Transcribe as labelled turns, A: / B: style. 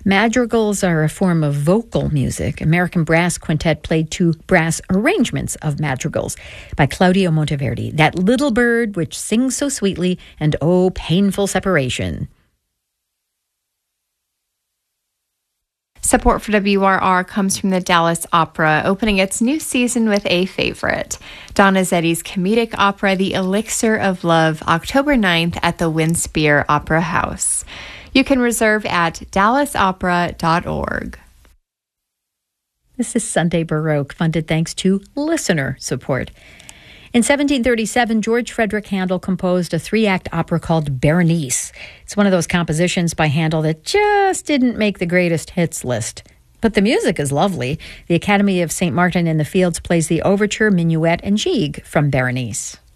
A: Madrigals are a form of vocal music. American Brass Quintet played two brass arrangements of madrigals by Claudio Monteverdi, That Little Bird Which Sings So Sweetly, and Oh, Painful Separation.
B: Support for WRR comes from the Dallas Opera, opening its new season with a favorite. Donizetti's comedic opera, The Elixir of Love, October 9th at the Winspear Opera House. You can reserve at dallasopera.org.
A: This is Sunday Baroque, funded thanks to listener support. In 1737, George Frederick Handel composed a three-act opera called Berenice. It's one of those compositions by Handel that just didn't make the greatest hits list. But the music is lovely. The Academy of St. Martin in the Fields plays the overture, minuet, and gigue from Berenice.